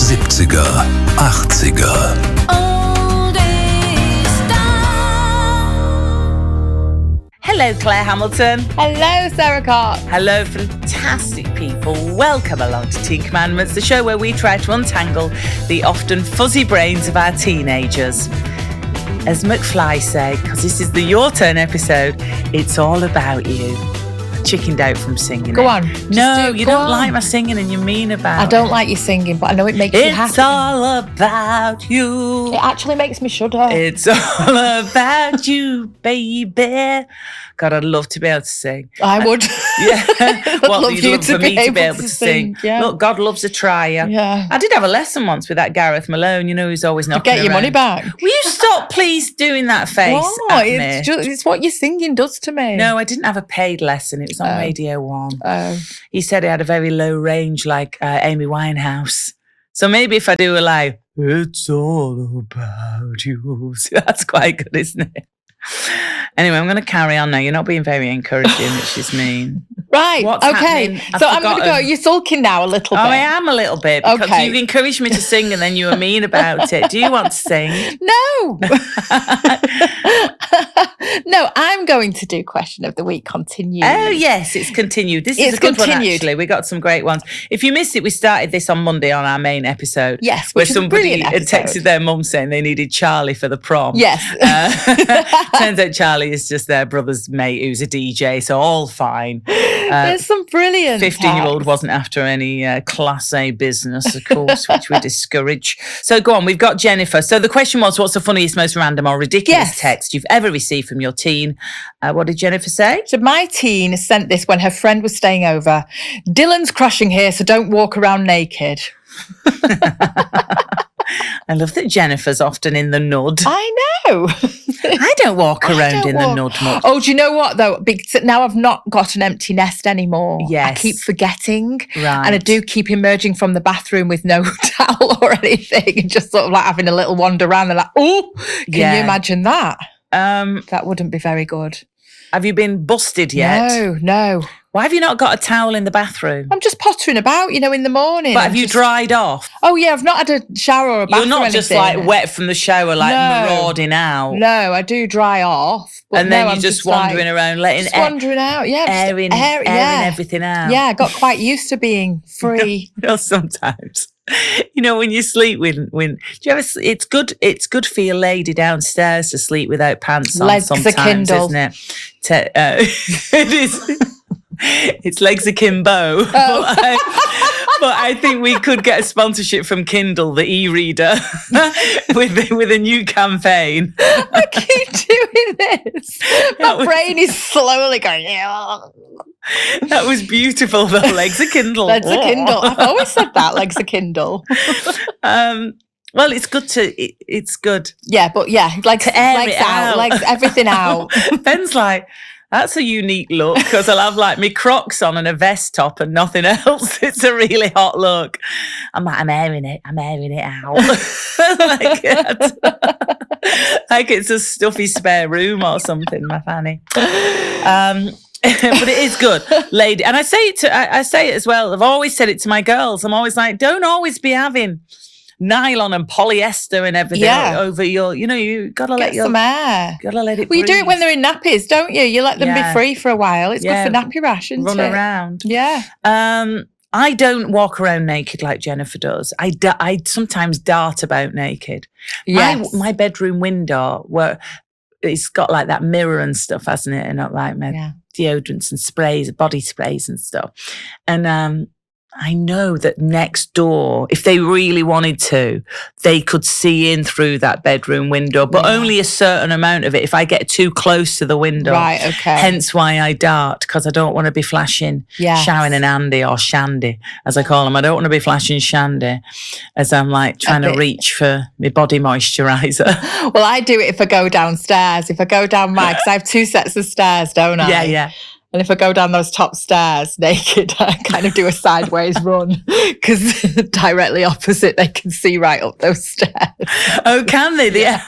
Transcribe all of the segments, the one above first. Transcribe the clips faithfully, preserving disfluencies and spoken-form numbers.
siebziger, achtziger. Hello, Claire Hamilton. Hello, Sarah Cox. Hello, fantastic people. Welcome along to Teen Commandments, the show where we try to untangle the often fuzzy brains of our teenagers. As McFly said, because this is the Your Turn episode, it's all about you. I chickened out from singing Go it. on. Just No, do, you go don't on. like my singing and you mean about I don't it. like you singing, but I know it makes you happy. It's all about you. It actually makes me shudder. It's all about you, baby. God, I'd love to be able to sing. I would. Yeah. I'd Well, love you'd you love to for me be to be able able to to sing. sing, yeah. Look, God loves a trier. Yeah. I did have a lesson once with that Gareth Malone, you know, who's always knocking Get your around. money back. Will you stop, please, doing that face What? at me? It's, just, it's what your singing does to me. No, I didn't have a paid lesson. It was on Oh. Radio One. Oh. He said he had a very low range, like uh, Amy Winehouse. So maybe if I do a like, it's all about you. See, that's quite good, isn't it? Anyway, I'm going to carry on now. You're not being very encouraging, which is mean. Right. What's okay. happening? I've So I'm going to go. forgotten. You're sulking now a little Oh, bit. I am a little bit because Okay. you've encouraged me to sing and then you were mean about it. Do you want to sing? No. No, I'm going to do question of the week continue. Oh, yes, it's continued. This is It's a good one, continued. actually. We got some great ones. If you missed it, we started this on Monday on our main episode. Yes, Where which is a somebody brilliant had episode. texted their mum saying they needed Charlie for the prom. Yes. Uh, turns out Charlie is just their brother's mate who's a D J, so all fine. There's some brilliant fifteen-year-old texts. wasn't after any uh, Class A business, of course, which we discourage. So go on, we've got Jennifer. So the question was, what's the funniest, most random or ridiculous Yes. text you've ever received from your teen? Uh, what did Jennifer say? So my teen sent this when her friend was staying over. Dylan's crashing here, so don't walk around naked. I love that Jennifer's often in the nud. I know. I don't walk I around don't in walk- the nud much. Oh, do you know what though? Because now I've not got an empty nest anymore. I Yes. keep forgetting. Right. And I do keep emerging from the bathroom with no towel or anything and just sort of like having a little wander around and like, oh, can Yeah. you imagine that? Um, That wouldn't be very good. have you been busted yet? No, no. Why have you not got a towel in the bathroom? I'm just pottering about, you know, in the morning. But have I'm you just- dried off? Oh, yeah, I've not had a shower or a bath You're or not just anything. like wet from the shower, like No. marauding out. No, I do dry off. But and then no, you're I'm just, wandering like, around, letting Just air, wandering out, yeah. just airing, air- airing yeah. everything out. Yeah, I got quite used to being free. You know, sometimes, you know, when you sleep with, when do you ever? s- It's good. It's good for your lady downstairs to sleep without pants on. Legs sometimes, akimbo. isn't it? To, uh, it is. It's legs akimbo. Oh. But, I, but I think we could get a sponsorship from Kindle, the e-reader, with with a new campaign. I keep doing this. My was- brain is slowly going, yeah. That was beautiful, though. Legs a Kindle. Legs a Kindle. I've always said that, legs a Kindle. Um, well, it's good to. It, it's good. Yeah, but yeah, legs, To air legs it out, out. legs, everything out. Ben's like, that's a unique look because I'll have like my Crocs on and a vest top and nothing else. It's a really hot look. I'm like, I'm airing it. I'm airing it out. like, like it's a stuffy spare room or something, my fanny. Um, but it is good, lady. And I say it to, I, I say it as well. I've always said it to my girls. I'm always like, don't always be having nylon and polyester and everything Yeah. over your, you know, you gotta let Get your, some air. gotta let it Well, you do it when breathe. they're in nappies, don't you? You let them Yeah. be free for a while. It's Yeah. good for nappy rash, isn't run it? around. Yeah. Um, I don't walk around naked like Jennifer does. I, da- I sometimes dart about naked. Yes. My, my bedroom window, where it's got like that mirror and stuff, hasn't it? And not like my Yeah. deodorants and sprays, body sprays and stuff. And um, I know that next door, if they really wanted to, they could see in through that bedroom window, but Yeah. only a certain amount of it if I get too close to the window. Right, okay. Hence why I dart, because I don't want to be flashing Yes. Sharon and Andy, or Shandy, as I call them. I don't want to be flashing Shandy as I'm like trying to bit. reach for my body moisturiser. Well, I do it if I go downstairs. If I go down my, because I have two sets of stairs, don't I? yeah, yeah. And if I go down those top stairs naked, I kind of do a sideways run because directly opposite, they can see right up those stairs. Oh, can they? Yeah.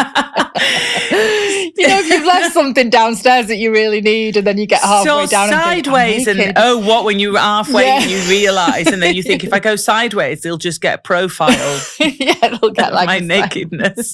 You know, if you've left something downstairs that you really need and then you get halfway so down sideways and, think, and oh, what, when you're halfway Yeah. and you realise and then you think, if I go sideways, they'll just get a profile yeah, it'll get of like my a- nakedness.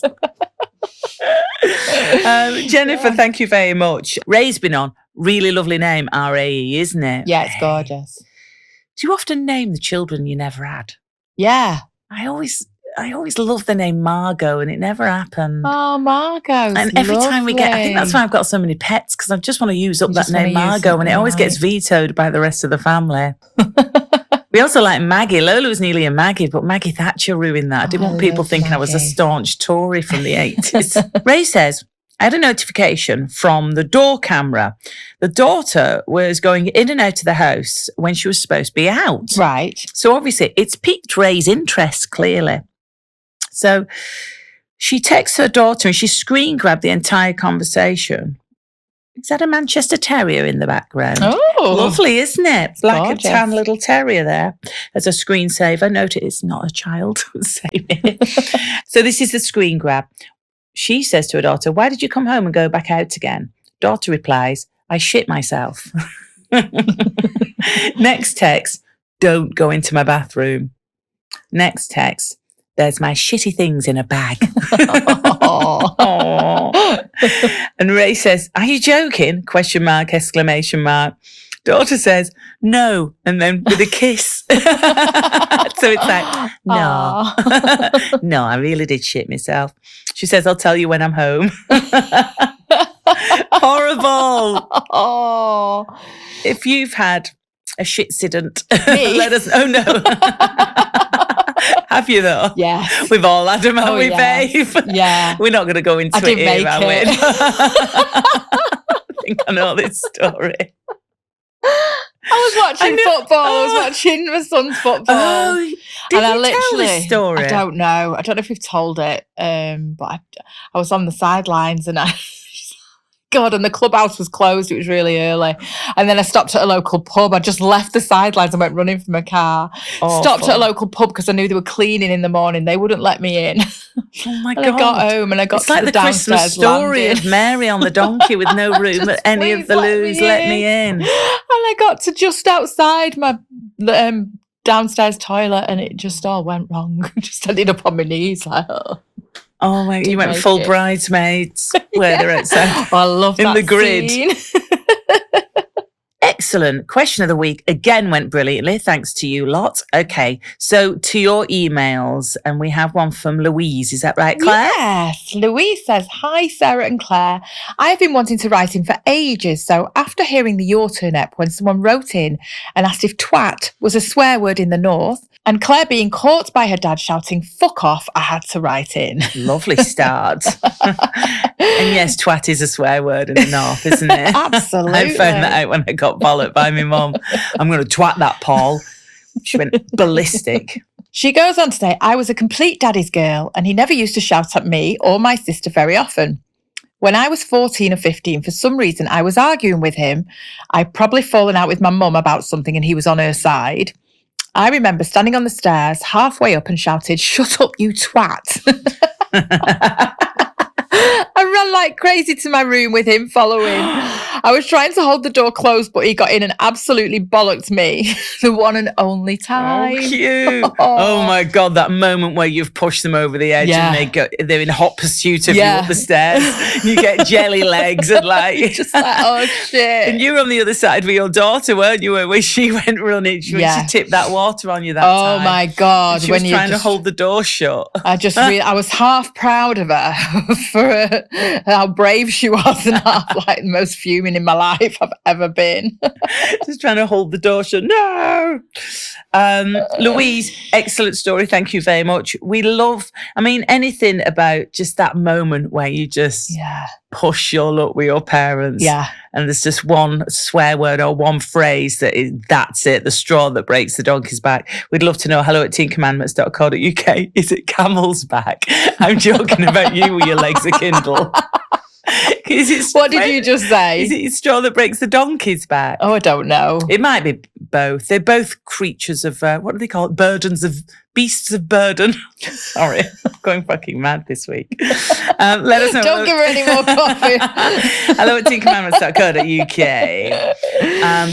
um, Jennifer, Yeah. thank you very much. Ray's been on. Really lovely name, R A E, isn't it? Yeah, it's gorgeous. Do you often name the children you never had? Yeah. I always, I always love the name Margot, and it never happened. Oh, Margot. and every time we get, I think that's why I've got so many pets, because I just want to use up You that just wanna name use Margot, it, and it always gets right. vetoed by the rest of the family. We also like Maggie. Lola was nearly a Maggie, but Maggie Thatcher ruined that. I didn't Oh, want I people love thinking I was a Maggie. staunch Tory from the eighties. Ray says, I had a notification from the door camera. The daughter was going in and out of the house when she was supposed to be out. Right. So obviously it's piqued Ray's interest, clearly. So she texts her daughter and she screen grabbed the entire conversation. Is that a Manchester Terrier in the background? Oh, Lovely, isn't it? Black gorgeous. and tan little terrier there as a screensaver. Note it is not a child. Same here. So this is the screen grab. She says to her daughter, why did you come home and go back out again? Daughter replies, I shit myself. Next text, don't go into my bathroom. Next text, there's my shitty things in a bag. Aww. And Ray says, are you joking? Question mark, exclamation mark. Daughter says, no. And then with a kiss. So it's like, no. Aw. No, I really did shit myself. She says, I'll tell you when I'm home. Horrible. Oh. If you've had a shitsident, Me? let us know. Oh, no. Have you though? Yeah. We've all had them, haven't Oh, we, yes. babe? Yeah. We're not going to go into I it didn't here, make are we? it. I think I know this story. I was watching I know- football. I was oh. watching my son's football. Oh, did and I you literally, tell this story? I don't know. I don't know if you've told it, um, but I, I was on the sidelines and I, God, and the clubhouse was closed. It was really early. And then I stopped at a local pub. I just left the sidelines and went running from a car. Stopped at a Awful. local pub because I knew they were cleaning in the morning. They wouldn't let me in. Oh my And God. I got home and I got It's to like the, the Christmas downstairs story landing. of Mary on the donkey with no room Just at any of please the let me loos. Let me in. in. And I got to just outside my um, downstairs toilet and it just all went wrong. Just ended up on my knees like, oh. Oh my! You Didn't went make full it. bridesmaids where they're outside. Oh, I love In that the grid. scene. Excellent. Question of the week again went brilliantly. Thanks to you lot. Okay. So to your emails, and we have one from Louise. Is that right, Claire? Yes. Louise says, hi, Sarah and Claire. I've been wanting to write in for ages. So after hearing the Your Turn Ep, when someone wrote in and asked if twat was a swear word in the North, and Claire being caught by her dad shouting, fuck off, I had to write in. Lovely start. And yes, twat is a swear word in the North, isn't it? Absolutely. I found that out when I got bollocked by my mum. I'm going to twat that Paul. She went ballistic. She goes on to say, I was a complete daddy's girl and he never used to shout at me or my sister very often. When I was fourteen or fifteen, for some reason, I was arguing with him. I'd probably fallen out with my mum about something and he was on her side. I remember standing on the stairs halfway up and shouted, shut up, you twat. I ran like crazy to my room with him following. I was trying to hold the door closed, but he got in and absolutely bollocked me. The one and only time. Oh, cute. Oh my God, that moment where you've pushed them over the edge Yeah. and they go, they're in hot pursuit of Yeah. you up the stairs. You get jelly legs and like, Just like, oh shit. and you were on the other side with your daughter, weren't you? Where she went running, she, Yeah. she tipped that water on you that Oh time. my God. She when was you trying just, to hold the door shut. I just really, I was half proud of her for uh, how brave she was and half like the most fuming in my life I've ever been. Just trying to hold the door shut. No. Um, Louise, excellent story. Thank you very much. We love, I mean, anything about just that moment where you just Yeah. push your luck with your parents. Yeah. And there's just one swear word or one phrase that is, that's it, the straw that breaks the donkey's back. We'd love to know. Hello at teen commandments dot co dot uk. Is it camel's back? I'm joking about you with your legs of Kindle. Is it What did you just say? Is it straw that breaks the donkey's back? Oh, I don't know. It might be both. They're both creatures of, uh, what do they call it? Burdens of, beasts of burden. Sorry, I'm going fucking mad this week. Um, let us know. Don't give her any more coffee. Hello at teen commandments dot co dot U K. Um,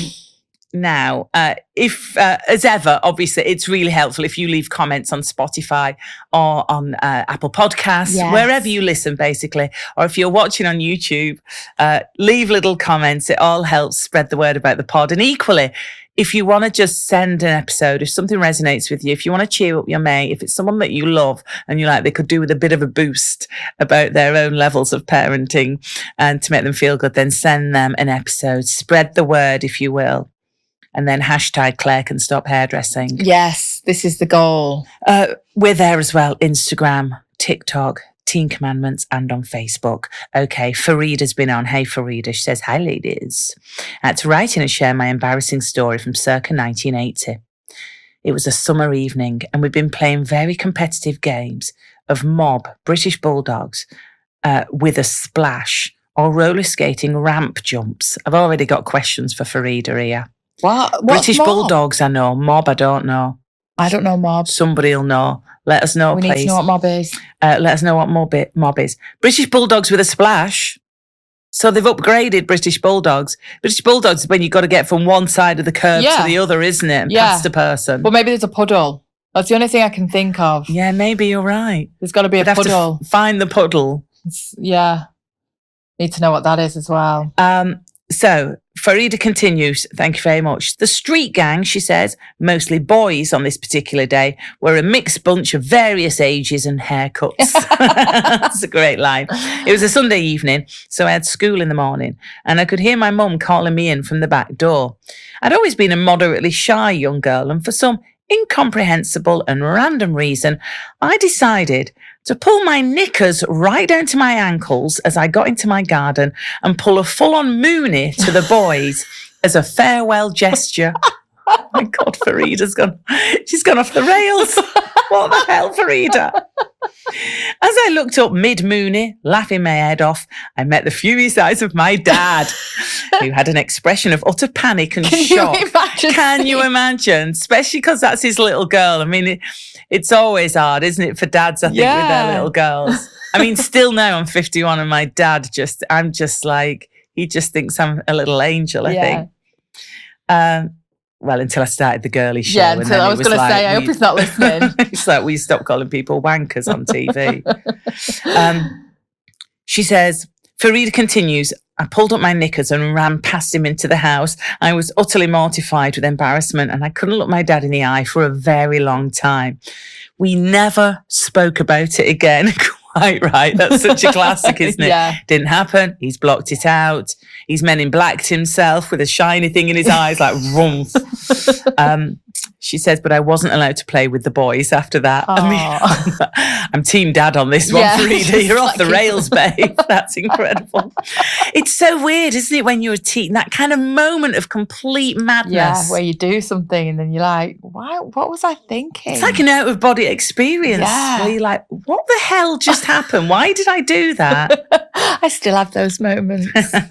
now, uh, if, uh, as ever, obviously, it's really helpful if you leave comments on Spotify or on uh, Apple Podcasts, Yes. wherever you listen, basically. Or if you're watching on YouTube, uh, leave little comments. It all helps spread the word about the pod. And equally, if you want to just send an episode, if something resonates with you, if you want to cheer up your mate, if it's someone that you love and you like, they could do with a bit of a boost about their own levels of parenting and to make them feel good, then send them an episode. Spread the word, if you will. And then hashtag Claire can stop hairdressing. Yes, this is the goal. Uh, we're there as well. Instagram, TikTok, Teen Commandments, and on Facebook. Okay, Farida's been on. Hey, Farida. She says, hi, ladies. I had to write in and share my embarrassing story from circa nineteen eighty. It was a summer evening, and we'd been playing very competitive games of mob British Bulldogs uh, with a splash or roller skating ramp jumps. I've already got questions for Farida here. What? What's British mob? Bulldogs, I know. Mob, I don't know. I don't know mob. Somebody will know. Let us know, we please. need to know what mob is. Uh, let us know what mob, it, mob is. British Bulldogs with a splash. So they've upgraded British Bulldogs. British Bulldogs is when you've got to get from one side of the curb Yeah. to the other, isn't it? And Yeah. past a person. But maybe there's a puddle. That's the only thing I can think of. Yeah, maybe you're right. There's got to be a We'd have to puddle. f- find the puddle. It's- yeah. Need to know what that is as well. Um, so Farida continues. Thank you very much. The street gang, she says, mostly boys on this particular day, were a mixed bunch of various ages and haircuts. That's a great line. It was a Sunday evening, so I had school in the morning, and I could hear my mum calling me in from the back door. I'd always been a moderately shy young girl, and for some incomprehensible and random reason, I decided to pull my knickers right down to my ankles as I got into my garden and pull a full-on moonie to the boys as a farewell gesture. Oh my God, Farida's gone. She's gone off the rails. What the hell, Farida? As I looked up mid-moonie, laughing my head off, I met the furious eyes of my dad, who had an expression of utter panic and Can shock. you imagine? Can you imagine? Especially because that's his little girl. I mean, it, it's always hard, isn't it, for dads, I think, with Yeah. their little girls. I mean, still now I'm fifty-one and my dad just, I'm just like, he just thinks I'm a little angel, I Yeah. think. Um, well, until I started the girly show. Yeah, and until then I it was going to like say, I hope we- he's not listening. it's like we stopped calling people wankers on T V. um, she says, Farida continues, I pulled up my knickers and ran past him into the house. I was utterly mortified with embarrassment and I couldn't look my dad in the eye for a very long time. We never spoke about it again. Quite right. That's such a classic, isn't it? Yeah. Didn't happen. He's blocked it out. He's men in blacked himself with a shiny thing in his eyes, like rumph. Um, she says, but I wasn't allowed to play with the boys after that. I mean, I'm team dad on this one, Yeah. Farida. You're off the Like- rails, babe. That's incredible. It's so weird, isn't it, when you're a teen? That kind of moment of complete madness. Yeah, where you do something and then you're like, why? What was I thinking? It's like an out of body experience Yeah. where you're like, what the hell just happened? Why did I do that? I still have those moments.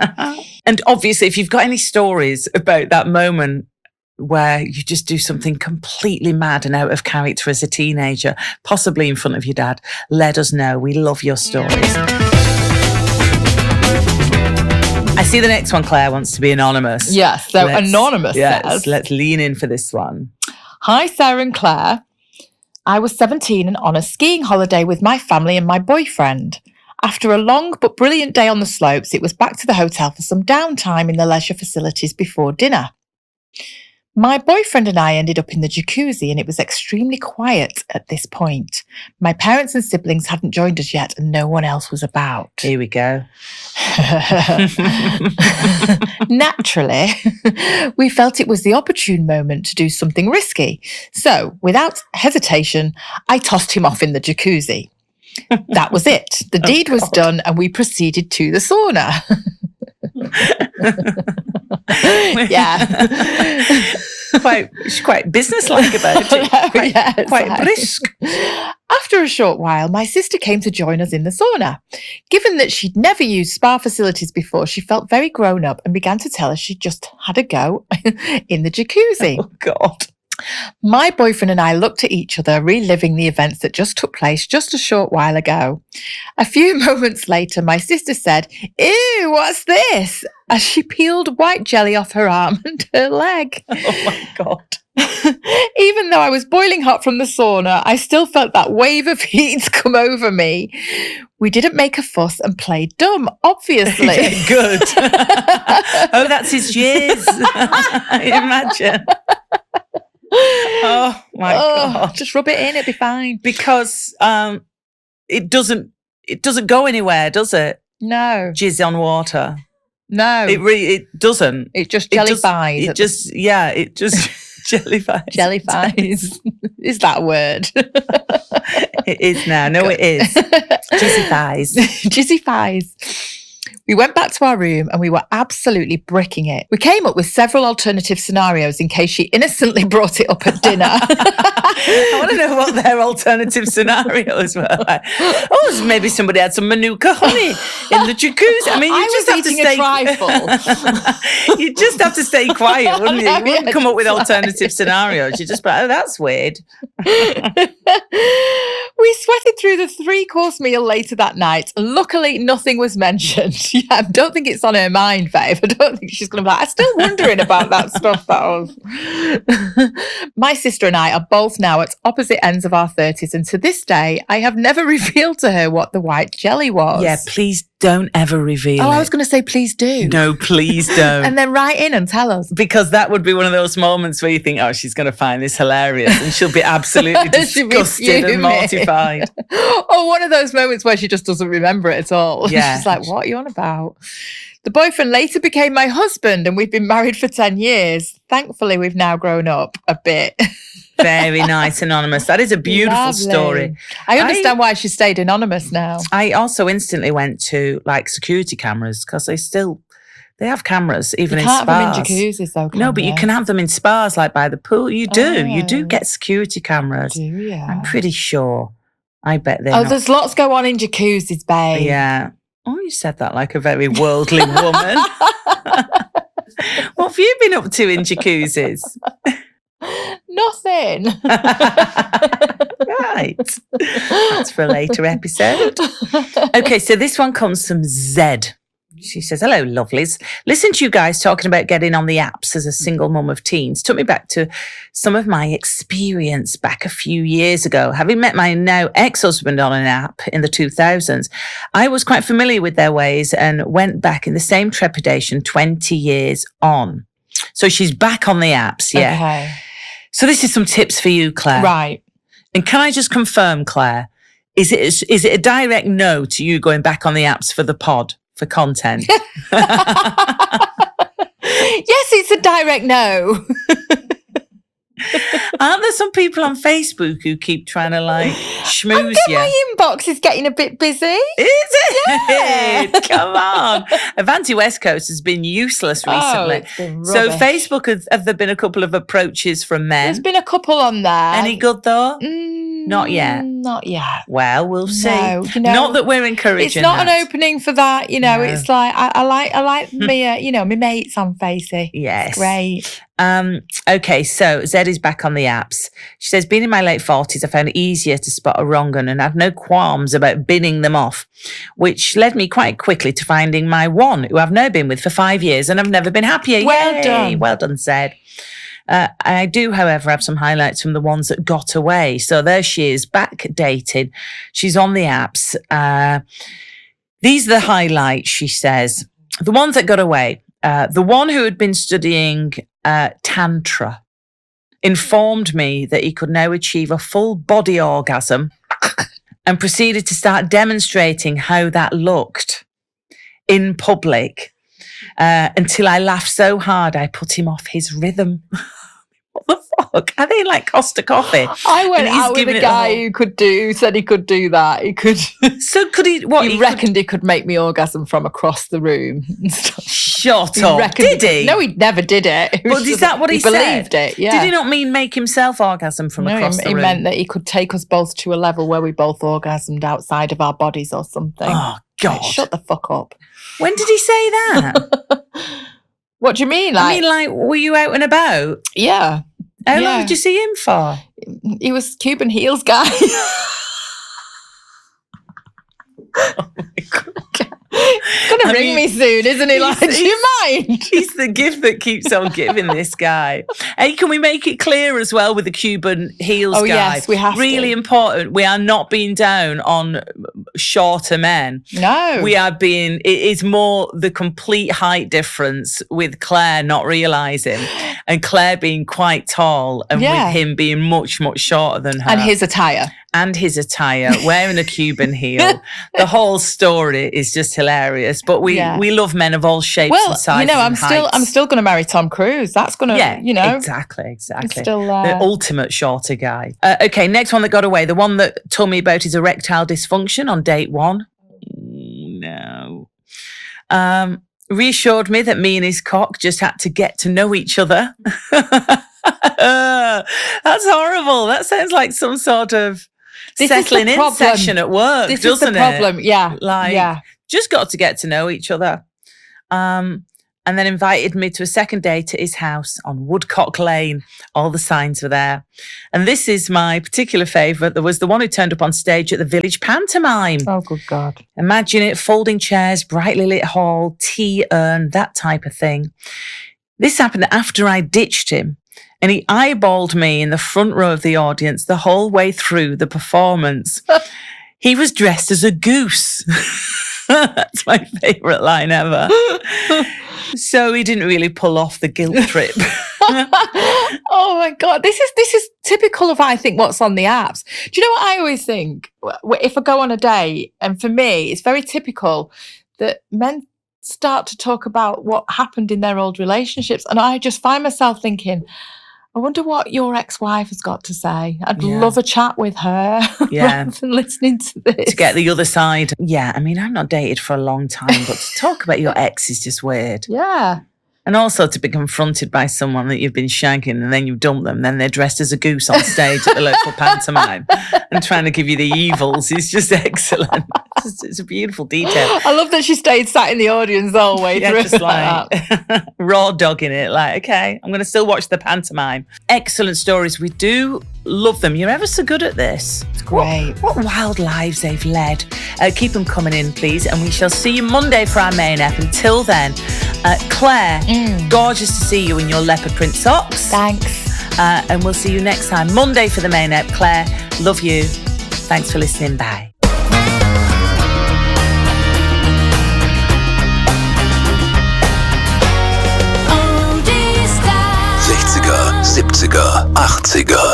And obviously, if you've got any stories about that moment where you just do something completely mad and out of character as a teenager, possibly in front of your dad, let us know. We love your stories. I see the next one, Claire, wants to be anonymous. Yes, so Let's- Anonymous Yes, says, let's lean in for this one. Hi, Sarah and Claire. I was seventeen and on a skiing holiday with my family and my boyfriend. After a long but brilliant day on the slopes, it was back to the hotel for some downtime in the leisure facilities before dinner. My boyfriend and I ended up in the jacuzzi and it was extremely quiet at this point. My parents and siblings hadn't joined us yet and no one else was about. Here we go. Naturally, we felt it was the opportune moment to do something risky. So, without hesitation, I tossed him off in the jacuzzi. That was it. The deed was God. done and we proceeded to the sauna. Yeah. quite, she's quite businesslike about it. Quite, Yeah, it's quite like- brisk. After a short while, my sister came to join us in the sauna. Given that she'd never used spa facilities before, she felt very grown up and began to tell us she'd just had a go in the jacuzzi. Oh, God. My boyfriend and I looked at each other, reliving the events that just took place just a short while ago. A few moments later, my sister said, "Ew, what's this?" as she peeled white jelly off her arm and her leg. Oh, my God. Even though I was boiling hot from the sauna, I still felt that wave of heat come over me. We didn't make a fuss and played dumb, obviously. Good. Oh, that's his jizz. Imagine. Oh, my Oh, God. just rub it in, it'll be fine. Because um, it doesn't it doesn't go anywhere, does it? No, Jizz on water. no. It really it doesn't. It just It jellifies. It just yeah, it just jellifies. jellifies. Is that a word? It is now. No, it is. Jizzifies. Jizzifies. We went back to our room and we were absolutely bricking it. We came up with several alternative scenarios in case she innocently brought it up at dinner. I want to know what their alternative scenarios were. Like, oh, maybe somebody had some Manuka honey in the jacuzzi. I mean, you I just was have to eating stay. a trifle. You just have to stay quiet, wouldn't you? No, You wouldn't yeah, come up with it's alternative scenarios. You just be like, oh, that's weird. We sweated through the three-course meal later that night, and luckily nothing was mentioned. Yeah, I don't think it's on her mind, Viv. I don't think she's going to be like, I'm still wondering about that stuff that was. My sister and I are both now at opposite ends of our thirties, and to this day, I have never revealed to her what the white jelly was. Yeah, please don't ever reveal Oh, it. I was going to say, please do. No, please don't. And then write in and tell us. Because that would be one of those moments where you think, oh, she's going to find this hilarious, and she'll be absolutely She'll be disgusted and fuming. mortified. Or one of those moments where she just doesn't remember it at all. Yeah. She's like, what are you on about? The boyfriend later became my husband and we've been married for ten years. Thankfully, we've now grown up a bit. Very nice, Anonymous. That is a beautiful Lovely. story. I understand why she stayed anonymous now. I also instantly went to like security cameras because they still, they have cameras even You in can't spas. have them in jacuzzis though, can No, but you can have them in spas like by the pool. You do. You do Oh. get security cameras. Do you? I'm pretty sure. I bet they're Oh, not. there's lots go on in jacuzzis, babe. Yeah. Oh, you said that like a very worldly woman. What have you been up to in jacuzzis? Nothing. Right. That's for a later episode. Okay, so this one comes from Zed. She says, hello, lovelies. Listen to you guys talking about getting on the apps as a single mum of teens. Took me back to some of my experience back a few years ago. Having met my now ex-husband on an app in the two thousands, I was quite familiar with their ways and went back in the same trepidation twenty years on. So she's back on the apps, yeah. Okay. So this is some tips for you, Claire. Right. And can I just confirm, Claire, is it is it a direct no to you going back on the apps for the pod, for content? Yes, it's a direct no. Aren't there some people on Facebook who keep trying to like schmooze you? My inbox is getting a bit busy. Is it? Yeah. Come on. Avanti West Coast has been useless Oh, recently. it's been So rubbish. Facebook, has, have there been a couple of approaches from men? There's been a couple on there. Any good though? Mm, Not yet. Not yet. Well, we'll see. No, you know, Not that we're encouraging It's not that. an opening for that, you know. No. It's like I, I like I like me, uh, you know, my mates on Facey. Yes. Great. Um, okay, so Zed is back on the apps. She says, being in my late forties, I found it easier to spot a wrong un and had no qualms about binning them off, which led me quite quickly to finding my one, who I've now been with for five years and I've never been happier. Well Yay! done. Well done, Zed. Uh, I do, however, have some highlights from the ones that got away. So there she is, back dating. She's on the apps. Uh, these are the highlights, she says. The ones that got away. Uh, the one who had been studying uh, Tantra informed me that he could now achieve a full body orgasm and proceeded to start demonstrating how that looked in public uh, until I laughed so hard I put him off his rhythm. What the fuck? Are they like Costa Coffee? I went And he's out with giving a it guy all. who could do, said he could do that. He could. So could he? What he, he reckoned he could make me orgasm from across the room and stuff. Shut He up! reckoned Did could- he? No, he never did it. It was But is just- that what he, said? believed it? Yeah. Did he not mean make himself orgasm from No, across he, the he room? meant that he could take us both to a level where we both orgasmed outside of our bodies or something. Oh God! Like, shut the fuck up. When did he say that? What do you mean? Like, I mean, like, were you out and about? yeah, How Yeah. long did you see him for? he was Cuban heels guy. Oh my God. Gonna I ring mean, me soon, isn't he? he's- Like, do you mind? He's the gift that keeps on giving, this guy. Hey, can we make it clear as well with the Cuban heels Oh, guy? yes, we have to. Really important. We are not being down on shorter men. No, We are being, it is more the complete height difference with Claire not realising and Claire being quite tall and Yeah. with him being much, much shorter than her. and his attire. and his attire, wearing a Cuban heel. The whole story is just hilarious. But we, Yeah. we love men of all shapes Well, and sizes. you know, I'm and still, heights. I'm still going to marry Tom Cruise. That's going to, Yeah, you know, exactly, exactly. still, the uh, ultimate shorter guy. Uh, okay, next one that got away. The one that told me about his erectile dysfunction on date one. Mm, No. Um, reassured me that me and his cock just had to get to know each other. Uh, that's horrible. That sounds like some sort of This is the settling in problem. session at work, this is doesn't the problem. it? Yeah, Like, yeah. just got to get to know each other. Um, and then invited me to a second date at his house on Woodcock Lane. All the signs were there. And this is my particular favourite. There was the one who turned up on stage at the Village Pantomime. Oh, good God. Imagine it, folding chairs, brightly lit hall, tea urn, that type of thing. This happened after I ditched him. And he eyeballed me in the front row of the audience the whole way through the performance. He was dressed as a goose. That's my favourite line ever. So he didn't really pull off the guilt trip. Oh my God. This is this is typical of, I think, what's on the apps. Do you know what I always think? W- If I go on a date, and for me, it's very typical that men start to talk about what happened in their old relationships. And I just find myself thinking, I wonder what your ex-wife has got to say. I'd Yeah. love a chat with her Yeah. rather than listening to this. To get the other side. Yeah, I mean, I've not dated for a long time, but to talk about your ex is just weird. Yeah. And also to be confronted by someone that you've been shagging and then you dump them, then they're dressed as a goose on stage at the local pantomime and trying to give you the evils is just excellent. It's, just, it's a beautiful detail. I love that she stayed sat in the audience all the way Yeah, through. just like raw dogging it. Like, okay, I'm going to still watch the pantomime. Excellent stories. We do love them. You're ever so good at this. It's great. What, what wild lives they've led. Uh, keep them coming in, please. And we shall see you Monday for our main ep. Until then, uh, Claire, Mm. gorgeous to see you in your leopard print socks. Thanks. Uh, and we'll see you next time, Monday for the main ep. Claire, love you. Thanks for listening. Bye. sechziger, siebziger, achtziger.